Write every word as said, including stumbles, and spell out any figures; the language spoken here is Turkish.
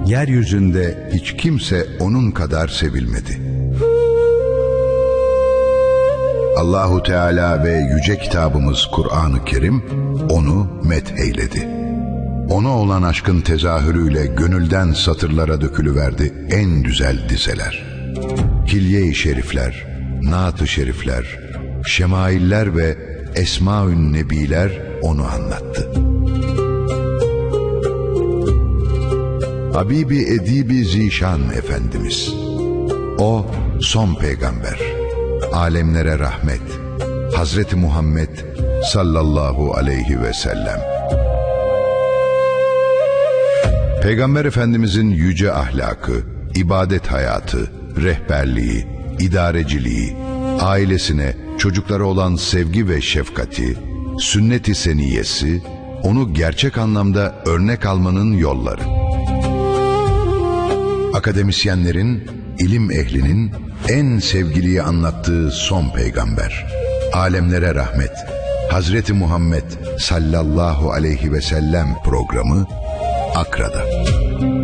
yeryüzünde hiç kimse onun kadar sevilmedi. Allahu Teala ve yüce kitabımız Kur'an-ı Kerim onu metheyledi. Ona olan aşkın tezahürüyle gönülden satırlara dökülüverdi en güzel dizeler. Hilye-i şerifler, naat-ı şerifler, şemailler ve esma-ün nebiler onu anlattı. Habibi Edibi Zişan Efendimiz, o son peygamber, alemlere rahmet, Hazreti Muhammed sallallahu aleyhi ve sellem. Peygamber Efendimizin yüce ahlakı, ibadet hayatı, rehberliği, idareciliği, ailesine, çocuklara olan sevgi ve şefkati, sünnet-i seniyesi, onu gerçek anlamda örnek almanın yolları. Akademisyenlerin, ilim ehlinin en sevgiliyi anlattığı son peygamber, alemlere rahmet, Hazreti Muhammed sallallahu aleyhi ve sellem programı Akra'da.